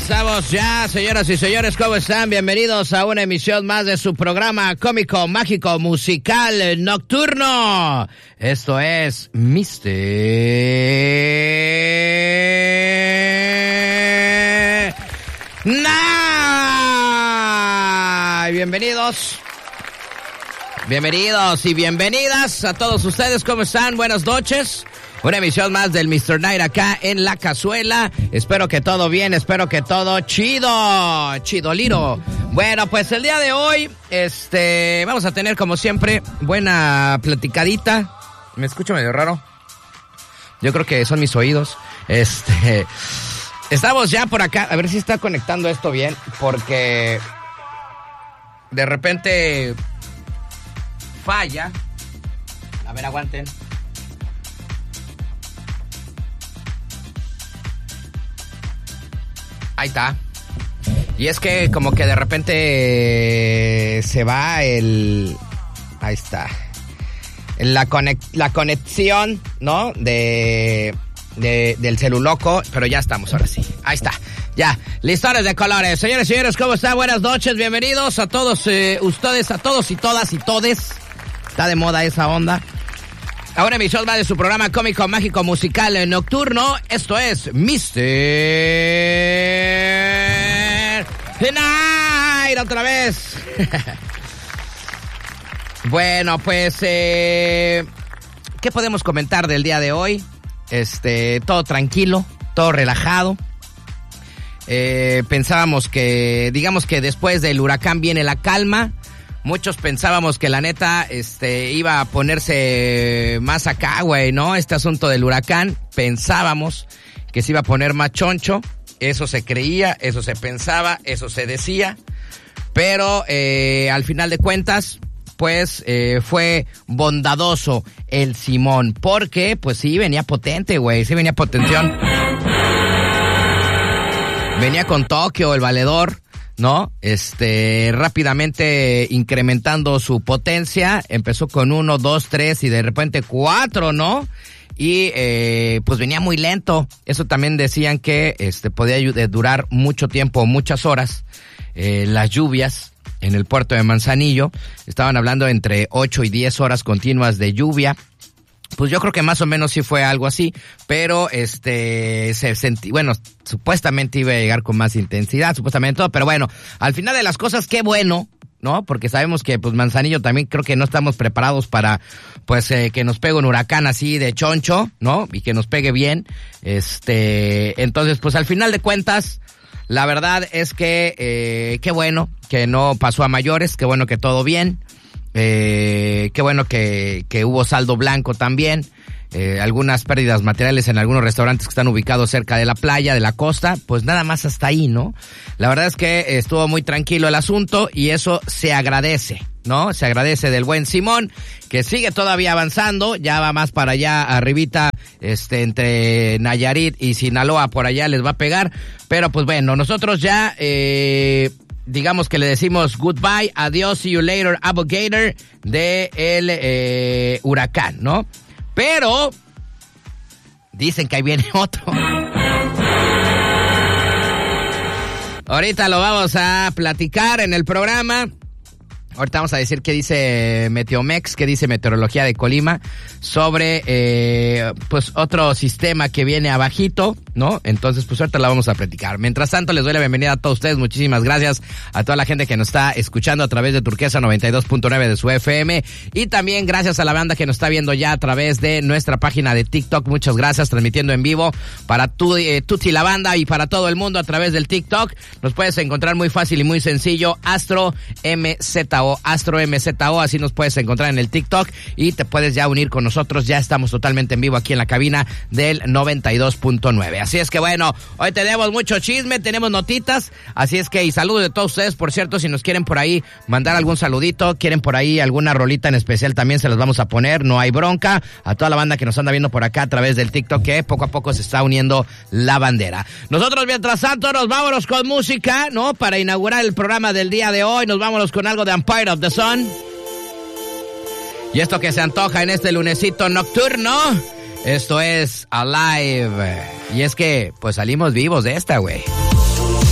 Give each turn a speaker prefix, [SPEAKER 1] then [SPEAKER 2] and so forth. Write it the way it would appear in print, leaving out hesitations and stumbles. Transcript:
[SPEAKER 1] estamos ya, señoras y señores, ¿cómo están? Bienvenidos a una emisión más de su programa cómico, mágico, musical, nocturno. Esto es Mr. Night. Bienvenidos y bienvenidas a todos ustedes. ¿Cómo están? Buenas noches. Una emisión más del Mr. Night acá en La Cazuela. Espero que todo bien, espero que todo chido, chidoliro. Bueno, pues el día de hoy, vamos a tener como siempre buena platicadita. ¿Me escucho medio raro? Yo creo que son mis oídos. Estamos ya por acá, a ver si está conectando esto bien, porque de repente falla. A ver, aguanten. Ahí está. Y es que como que de repente se va el... Ahí está. La conexión, ¿no? Del celuloco, pero ya estamos ahora sí. Ahí está. Ya, listones de colores. Señores y señores, ¿cómo están? Buenas noches, bienvenidos a todos ustedes, a todos y todas y todes. Está de moda esa onda. Ahora emisión más de su programa cómico, mágico, musical, nocturno. Esto es Mr. Night, otra vez. Bueno, pues, ¿qué podemos comentar del día de hoy? Todo tranquilo, todo relajado. Pensábamos que, digamos que después del huracán viene la calma. Muchos pensábamos que la neta, iba a ponerse más acá, güey, ¿no? Este asunto del huracán, pensábamos que se iba a poner más choncho. Eso se creía, eso se pensaba, eso se decía. Pero, al final de cuentas, pues, fue bondadoso el Simón. Porque, pues sí, venía potente, güey, sí venía potención. Venía con Tokio, el valedor, ¿no? Rápidamente incrementando su potencia, empezó con 1, 2, 3 y de repente 4, ¿no? Y pues venía muy lento. Eso también decían que podía durar mucho tiempo, muchas horas, las lluvias en el puerto de Manzanillo. Estaban hablando entre 8 y 10 horas continuas de lluvia. Pues yo creo que más o menos sí fue algo así, pero supuestamente iba a llegar con más intensidad, supuestamente todo, pero bueno, al final de las cosas, qué bueno, ¿no? Porque sabemos que, pues, Manzanillo también creo que no estamos preparados para, pues, que nos pegue un huracán así de choncho, ¿no? Y que nos pegue bien, entonces, pues, al final de cuentas, la verdad es que, qué bueno que no pasó a mayores, qué bueno que todo bien. Qué bueno que hubo saldo blanco también. Algunas pérdidas materiales en algunos restaurantes que están ubicados cerca de la playa, de la costa, pues nada más hasta ahí, ¿no? La verdad es que estuvo muy tranquilo el asunto y eso se agradece, ¿no? Se agradece del buen Simón, que sigue todavía avanzando, ya va más para allá arribita, entre Nayarit y Sinaloa, por allá les va a pegar, pero pues bueno, nosotros ya, digamos que le decimos goodbye, adiós, see you later, alligator, de el huracán, ¿no? Pero dicen que ahí viene otro. Ahorita lo vamos a platicar en el programa. Ahorita vamos a decir qué dice Meteomex, qué dice Meteorología de Colima sobre, pues, otro sistema que viene abajito, ¿no? Entonces, pues, ahorita la vamos a platicar. Mientras tanto, les doy la bienvenida a todos ustedes. Muchísimas gracias a toda la gente que nos está escuchando a través de Turquesa 92.9 de su FM. Y también gracias a la banda que nos está viendo ya a través de nuestra página de TikTok. Muchas gracias, transmitiendo en vivo para Tuti la banda y para todo el mundo a través del TikTok. Nos puedes encontrar muy fácil y muy sencillo, Astro MZO, así nos puedes encontrar en el TikTok y te puedes ya unir con nosotros. Ya estamos totalmente en vivo aquí en la cabina del 92.9. Así es que bueno, hoy tenemos mucho chisme, tenemos notitas, así es que y saludos de todos ustedes. Por cierto, si nos quieren por ahí mandar algún saludito, quieren por ahí alguna rolita en especial, también se las vamos a poner, no hay bronca. A toda la banda que nos anda viendo por acá a través del TikTok, que poco a poco se está uniendo la bandera. Nosotros mientras tanto nos vámonos con música, ¿no? Para inaugurar el programa del día de hoy, nos vámonos con algo de Empire of the Sun. Y esto que se antoja en este lunesito nocturno, esto es Alive. Y es que, pues salimos vivos de esta, güey.